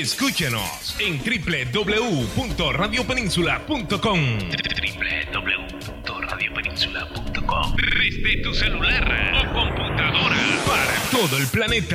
Escúchanos en www.radiopeninsula.com. www.radiopeninsula.com. Desde tu celular o computadora para todo el planeta.